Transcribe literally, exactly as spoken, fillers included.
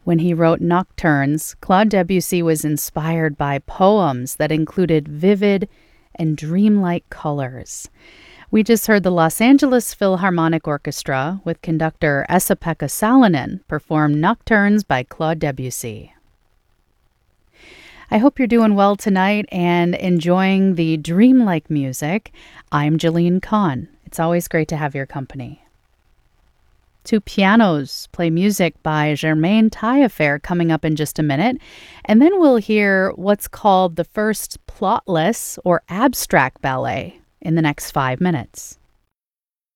When he wrote Nocturnes, Claude Debussy was inspired by poems that included vivid and dreamlike colors. We just heard the Los Angeles Philharmonic Orchestra with conductor Esa-Pekka Salonen perform Nocturnes by Claude Debussy. I hope you're doing well tonight and enjoying the dreamlike music. I'm Jeline Kahn. It's always great to have your company. Two pianos play music by Germain Taillefer coming up in just a minute, and then we'll hear what's called the first plotless or abstract ballet in the next five minutes.